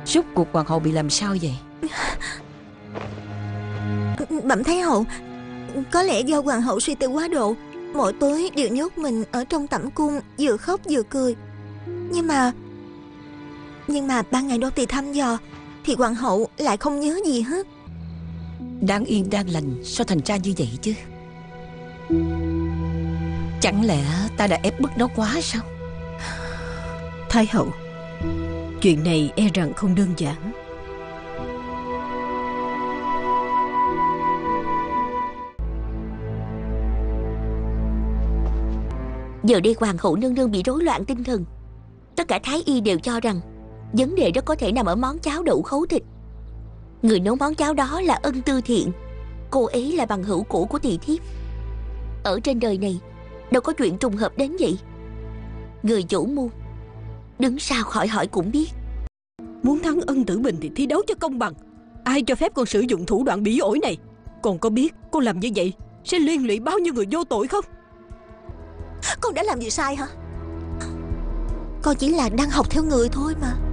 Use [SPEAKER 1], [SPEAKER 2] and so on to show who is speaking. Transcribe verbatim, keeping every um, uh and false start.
[SPEAKER 1] Rốt cuộc hoàng hậu bị làm sao vậy?
[SPEAKER 2] Bẩm Thái hậu, có lẽ do hoàng hậu suy tư quá độ, mỗi tối đều nhốt mình ở trong tẩm cung, vừa khóc vừa cười. Nhưng mà Nhưng mà ban ngày nô tỳ thăm dò thì hoàng hậu lại không nhớ gì hết.
[SPEAKER 1] Đáng yên đáng lành, sao thành ra như vậy chứ? Chẳng lẽ ta đã ép bức nó quá sao?
[SPEAKER 3] Thái hậu, chuyện này e rằng không đơn giản.
[SPEAKER 4] Giờ đây hoàng hậu nương nương bị rối loạn tinh thần. Tất cả thái y đều cho rằng vấn đề rất có thể nằm ở món cháo đậu khấu thịt. Người nấu món cháo đó là Ân Tư Thiện. Cô ấy là bằng hữu cũ của tỳ thiếp. Ở trên đời này đâu có chuyện trùng hợp đến vậy. Người chủ mưu đứng sau khỏi hỏi cũng biết.
[SPEAKER 3] Muốn thắng Ân Tử Bình thì thi đấu cho công bằng. Ai cho phép con sử dụng thủ đoạn bỉ ổi này? Con có biết con làm như vậy sẽ liên lụy bao nhiêu người vô tội không?
[SPEAKER 2] Con đã làm gì sai hả? Con chỉ là đang học theo người thôi mà.